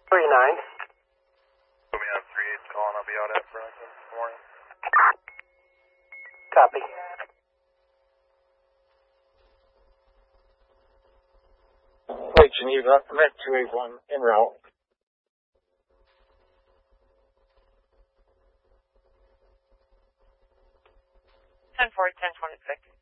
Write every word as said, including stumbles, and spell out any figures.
three nine. Put me on three eight calling. I'll be out at Burlington this morning. Copy. Lake Geneva, I'm at two eight one, en route. ten four, ten twenty-six.